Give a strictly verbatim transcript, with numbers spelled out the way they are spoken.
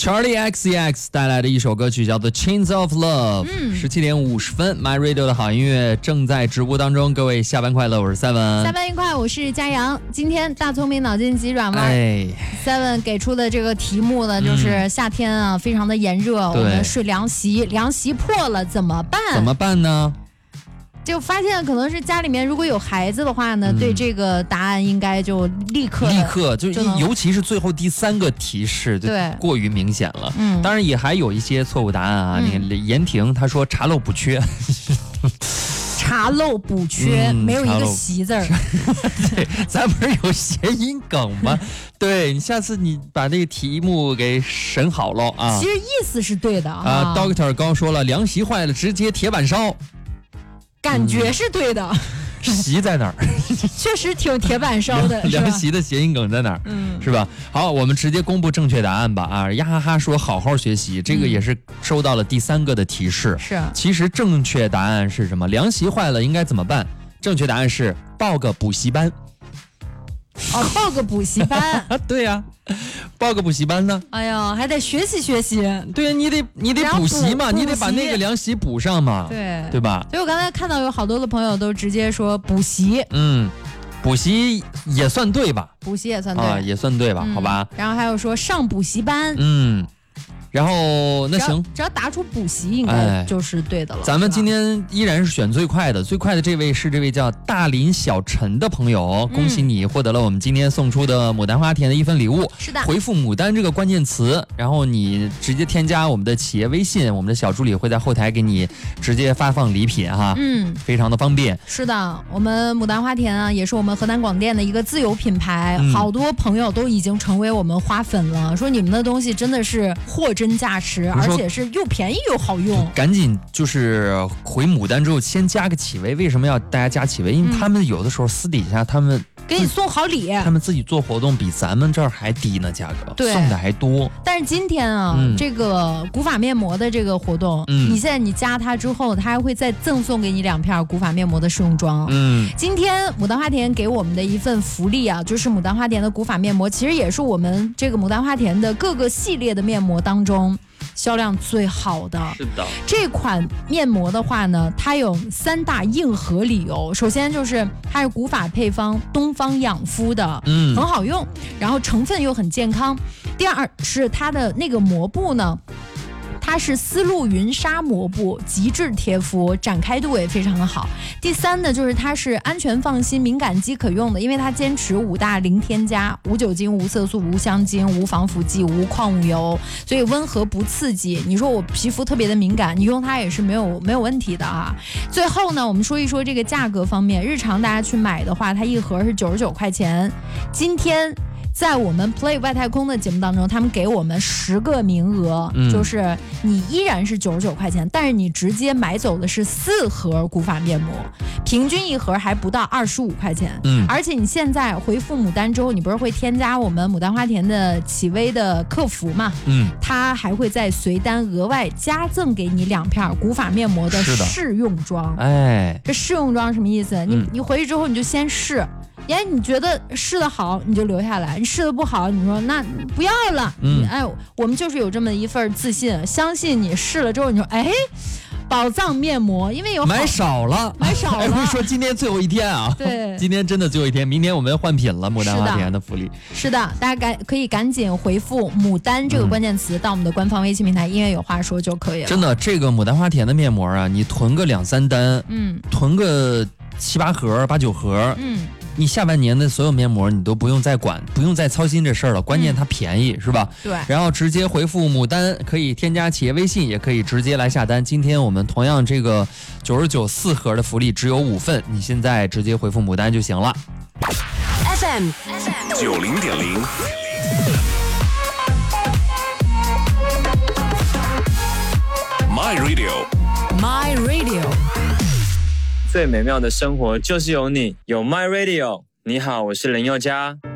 Charlie X C X 带来的一首歌曲叫做 Chains of Love。 嗯， 十七点五十分 ，My Radio 的好音乐正在直播当中，各位下班快乐，我是 Seven。 下班愉快，我是佳阳。今天大聪明脑筋急转弯、 哎、 ，Seven 给出的这个题目呢，就是夏天啊，非常的炎热，我们睡凉席，凉席破了怎么办？ 怎么办呢？ 就发现可能是家里面如果有孩子的话呢，嗯、对这个答案应该就立刻立刻就尤其是最后第三个提示，对，过于明显了。嗯，当然也还有一些错误答案啊。嗯、你严婷她说查漏补缺。 查漏补缺、嗯、没有一个习字儿。 对，咱不是有谐音梗吗？对，你下次你把这个题目给审好了啊。 其实意思是对的啊。 啊 ，Doctor 刚说了，凉席坏了直接铁板烧。 感觉是对的，嗯、 席在哪儿？ 确实挺铁板烧的。 凉席的谐音梗在哪儿？嗯，是吧？好，我们直接公布正确答案吧。啊，呀哈哈说好好学习，这个也是收到了第三个的提示。是、嗯，其实正确答案是什么？凉席坏了应该怎么办？正确答案是报个补习班。 哦，报个补习班。 对呀、啊，报个补习班呢。 哎呀，还得学习学习。 对，你得你得补习嘛，你得把那个凉席补上嘛。对，对吧？ 所以我刚才看到有好多的朋友都直接说补习。 嗯，补习也算对吧？ 补习也算对啊，也算对吧？嗯、好吧。 然后还有说上补习班。 嗯。然后那行， 只要答出补习应该就是对的了。哎、 咱们今天依然是选最快的，最快的这位是这位叫大林小陈的朋友，恭喜你获得了我们今天送出的牡丹花田的一份礼物。 是的， 回复牡丹这个关键词，然后你直接添加我们的企业微信，我们的小助理会在后台给你直接发放礼品哈，嗯，非常的方便。 是的，我们牡丹花田啊，也是我们河南广电的一个自有品牌，嗯、好多朋友都已经成为我们花粉了，说你们的东西真的是货真真价实，而且是又便宜又好用。 赶紧就是回牡丹之后先加个企微，为什么要大家加企微？因为他们有的时候私底下他们给你送好礼， 他们自己做活动比咱们这儿还低呢，价格对，送的还多。 但是今天啊，嗯、这个古法面膜的这个活动，嗯、你现在你加它之后，它还会再赠送给你两片古法面膜的试用装。嗯，今天牡丹花田给我们的一份福利啊，就是牡丹花田的古法面膜，其实也是我们这个牡丹花田的各个系列的面膜当中销量最好的。 是的， 这款面膜的话呢，它有三大硬核理由。首先就是它是古法配方东方养肤的，嗯，很好用，然后成分又很健康。第二是它的那个膜布呢，它是丝路云纱膜布，极致贴肤，展开度也非常的好。第三呢，就是它是安全放心、敏感肌可用的，因为它坚持五大零添加，无酒精、无色素、无香精、无防腐剂、无矿物油，所以温和不刺激。你说我皮肤特别的敏感，你用它也是没有没有问题的啊。最后呢，我们说一说这个价格方面，日常大家去买的话，它一盒是九十九块钱。今天在我们 Play 外太空的节目当中，他们给我们十个名额，嗯、就是你依然是九十九块钱，但是你直接买走的是四盒古法面膜，平均一盒还不到二十五块钱。嗯，而且你现在回复牡丹之后，你不是会添加我们牡丹花田的企微的客服嘛？嗯，它还会在随单额外加赠给你两片古法面膜的试用装。哎，这试用装什么意思？你、嗯、你回去之后你就先试。哎，你觉得试的好你就留下来，你试的不好你说那不要了。嗯，哎，我们就是有这么一份自信，相信你试了之后你说哎，宝藏面膜，因为有买少了， 买少了。 哎，我跟你说，今天最后一天啊， 对， 今天真的最后一天，明天我们换品了，牡丹花田的福利。 是的，大家赶可以赶紧回复牡丹这个关键词、嗯、到我们的官方微信平台，音乐有话说就可以了。 真的，这个牡丹花田的面膜啊，你囤个两三单，嗯，囤个七八盒、八九盒，嗯。你下半年的所有面膜你都不用再管，不用再操心这事儿了，关键它便宜、嗯、是吧？对。然后直接回复牡丹，可以添加企业微信，也可以直接来下单。今天我们同样这个九十九四盒的福利只有五份，你现在直接回复牡丹就行了。 F M 九零点零。My Radio My Radio 最美妙的生活就是有你，有 My Radio。 你好，我是林宥嘉。